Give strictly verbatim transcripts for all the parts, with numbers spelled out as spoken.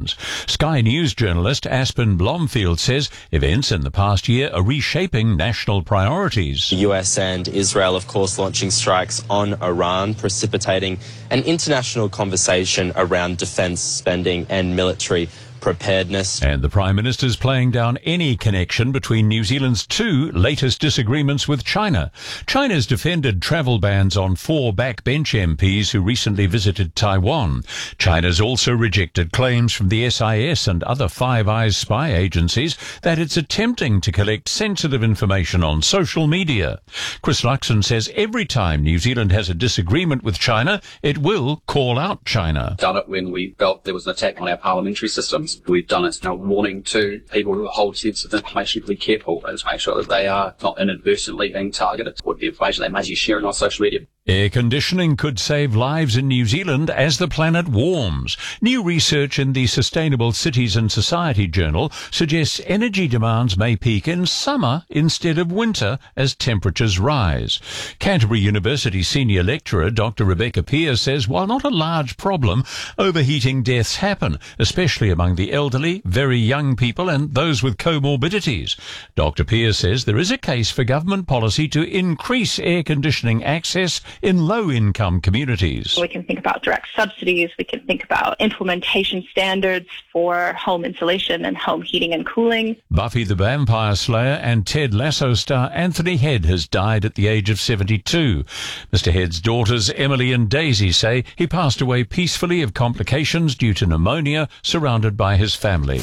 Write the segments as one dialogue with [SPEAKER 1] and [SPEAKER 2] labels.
[SPEAKER 1] elections. Sky News journalist Aspen Blomfield says events in the past year are reshaping national priorities.
[SPEAKER 2] The U S and Israel, of course, launching strikes on Iran, precipitating an international conversation around defence spending and military preparedness.
[SPEAKER 1] And the Prime Minister's playing down any connection between New Zealand's two latest disagreements with China. China's defended travel bans on four backbench M Ps who recently visited Taiwan. China's also rejected claims from the S I S and other Five Eyes spy agencies that it's attempting to collect sensitive information on social media. Chris Luxon says every time New Zealand has a disagreement with China, it will call out China.
[SPEAKER 3] Done it when we felt there was an attack on our parliamentary systems. We've done it now, warning to people who hold sensitive information to be careful and to make sure that they are not inadvertently being targeted with the information they may be sharing on social media.
[SPEAKER 1] Air conditioning could save lives in New Zealand as the planet warms. New research in the Sustainable Cities and Society journal suggests energy demands may peak in summer instead of winter as temperatures rise. Canterbury University senior lecturer Doctor Rebecca Pearce says while not a large problem, overheating deaths happen, especially among the elderly, very young people and those with comorbidities. Doctor Pearce says there is a case for government policy to increase air conditioning access in low-income communities.
[SPEAKER 4] We can think about direct subsidies. We can think about implementation standards for home insulation and home heating and cooling.
[SPEAKER 1] Buffy the Vampire Slayer and Ted Lasso star Anthony Head has died at the age of seventy-two. Mister Head's daughters Emily and Daisy say he passed away peacefully of complications due to pneumonia, surrounded by his family.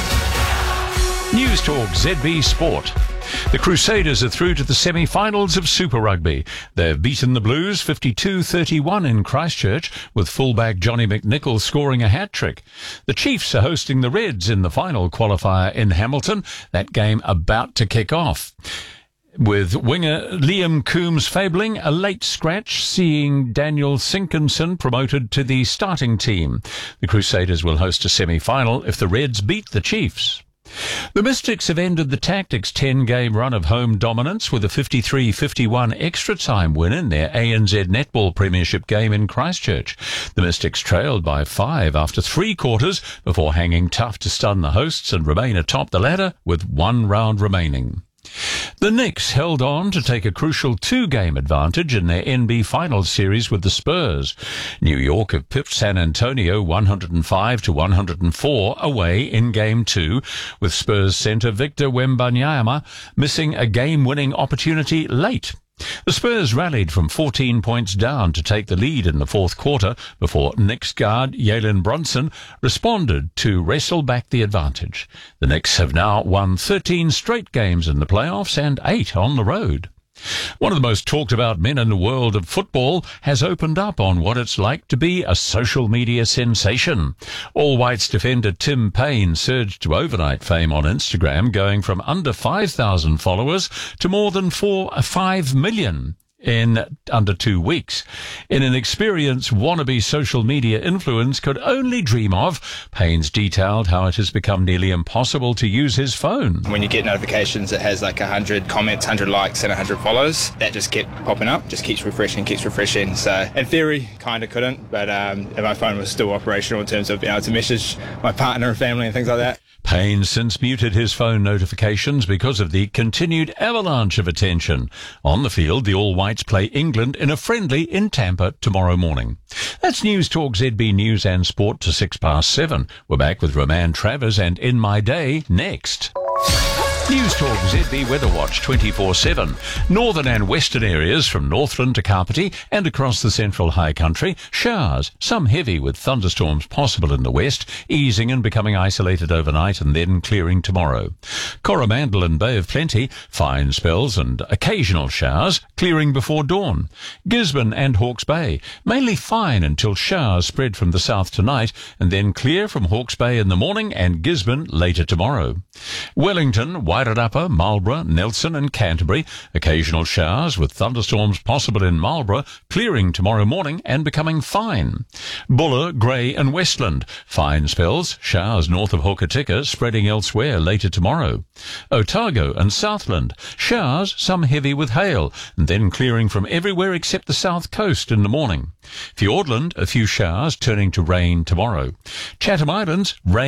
[SPEAKER 1] News Talk Z B Sport. The Crusaders are through to the semi-finals of Super Rugby. They've beaten the Blues fifty-two thirty-one in Christchurch, with fullback Johnny McNichol scoring a hat-trick. The Chiefs are hosting the Reds in the final qualifier in Hamilton, that game about to kick off. With winger Liam Coombs-Fabling a late scratch, seeing Daniel Sinkinson promoted to the starting team. The Crusaders will host a semi-final if the Reds beat the Chiefs. The Mystics have ended the Tactics ten-game run of home dominance with a fifty-three fifty-one extra-time win in their A N Z Netball Premiership game in Christchurch. The Mystics trailed by five after three quarters before hanging tough to stun the hosts and remain atop the ladder with one round remaining. The Knicks held on to take a crucial two-game advantage in their N B A Finals series with the Spurs. New York have pipped San Antonio one hundred five to one hundred four away in Game two, with Spurs centre Victor Wembanyama missing a game-winning opportunity late. The Spurs rallied from fourteen points down to take the lead in the fourth quarter before Knicks guard Jalen Brunson responded to wrestle back the advantage. The Knicks have now won thirteen straight games in the playoffs and eight on the road. One of the most talked about men in the world of football has opened up on what it's like to be a social media sensation. All Whites defender Tim Payne surged to overnight fame on Instagram, going from under five thousand followers to more than four, five million in under two weeks. In an experience wannabe social media influence could only dream of, Payne's detailed how it has become nearly impossible to use his phone.
[SPEAKER 5] When you get notifications, it has like one hundred comments, one hundred likes and one hundred follows. That just kept popping up, just keeps refreshing, keeps refreshing. So in theory, kind of couldn't, but um, my phone was still operational in terms of being able to message my partner and family and things like that.
[SPEAKER 1] Payne since muted his phone notifications because of the continued avalanche of attention. On the field, the All Whites play England in a friendly in Tampa tomorrow morning. That's News Talk Z B News and Sport to six past seven. We're back with Roman Travers and In My Day next. News Talk Z B Weather Watch twenty-four seven. Northern and western areas from Northland to Kapiti and across the central high country. Showers, some heavy with thunderstorms possible in the west, easing and becoming isolated overnight and then clearing tomorrow. Coromandel and Bay of Plenty, fine spells and occasional showers, clearing before dawn. Gisborne and Hawke's Bay, mainly fine until showers spread from the south tonight and then clear from Hawke's Bay in the morning and Gisborne later tomorrow. Wellington, Wairarapa, Marlborough, Nelson and Canterbury. Occasional showers with thunderstorms possible in Marlborough, clearing tomorrow morning and becoming fine. Buller, Grey and Westland. Fine spells, showers north of Hokitika, spreading elsewhere later tomorrow. Otago and Southland. Showers, some heavy with hail, and then clearing from everywhere except the south coast in the morning. Fiordland, a few showers turning to rain tomorrow. Chatham Islands, rain